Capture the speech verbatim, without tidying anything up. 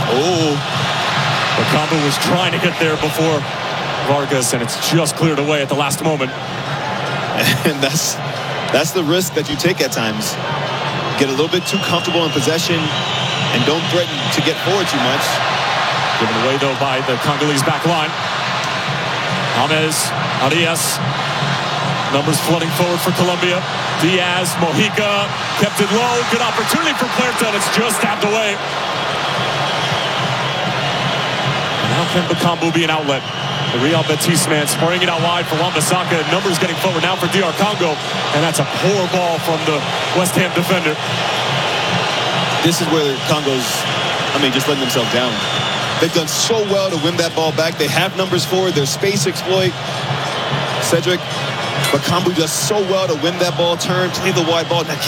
Oh. Bakambu was trying to get there before Vargas, and it's just cleared away at the last moment. And that's that's the risk that you take at times. Get a little bit too comfortable in possession and don't threaten to get forward too much. Given away, though, by the Congolese back line. James Arias. Numbers flooding forward for Colombia. Diaz, Mojica, kept it low. Good opportunity for Puerta, and it's just tapped away. Now can Bakambu be an outlet? The Real Betis man spraying it out wide for Wan-Bissaka. Numbers getting forward now for D R Congo. And that's a poor ball from the West Ham defender. This is where Congo's, I mean, just letting themselves down. They've done so well to win that ball back. They have numbers forward. Their space exploit. Cedric Bakambu does so well to win that ball, turn, play the wide ball. Now,